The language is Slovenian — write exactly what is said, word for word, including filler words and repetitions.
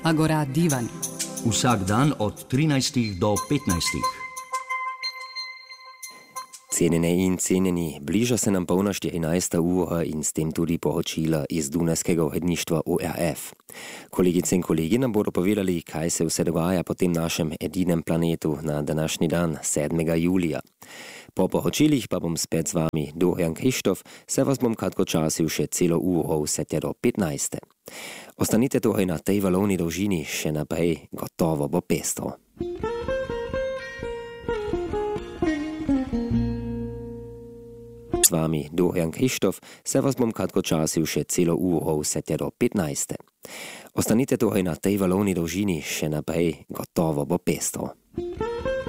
Agora Divan. Vsak dan od trinajstih do petnajstih. Cenjene in cenjeni, bliža se nam polna štirinajsta ura in s tem tudi poročila iz Dunajskega uredništva U R F. Kolegice in kolegi nam bodo povedali, kaj se vse dogaja po tem našem edinem planetu na današnji dan, sedmega julija. Po poročilih pa bom spet z vami Dorian Krištof, se vas bom kratkočasil še celo uro vse tja do petnajste. Ostanite torej na tej valovni dolžini, še naprej gotovo bo pestro. S vami Dorian Krištof, se vas bom kratkočasil še celo uro vse tja do petnajste. Ostanite torej na tej valovni dolžini, še naprej gotovo bo pestro.